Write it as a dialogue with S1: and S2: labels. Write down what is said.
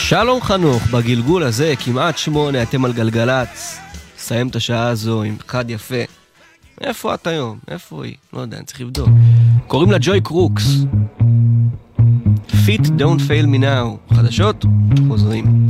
S1: שלום חנוך, בגלגול הזה כמעט 8, אתם על גלגלץ. סיים את השעה הזו עם חד יפה. איפה את היום? איפה היא? לא יודע, אני צריך לבדוק. קוראים לה ג'וי קרוקס. Fit Don't Fail Me Now. חדשות? חוזרים.